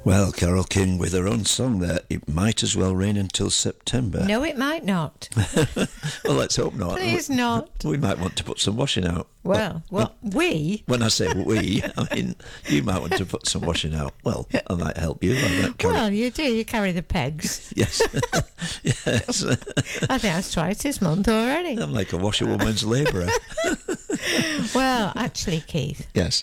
Well, Carole King with her own song there. It might as well rain until September. No, it might not. Well, let's hope not. Please not. We might want to put some washing out. Well, we? When I say we, I mean you might want to put some washing out. Well, I might help you. I might carry... Well, you do. You carry the pegs. Yes. Yes. I think that's twice this month already. I'm like a washerwoman's labourer. Well, actually, Keith. Yes.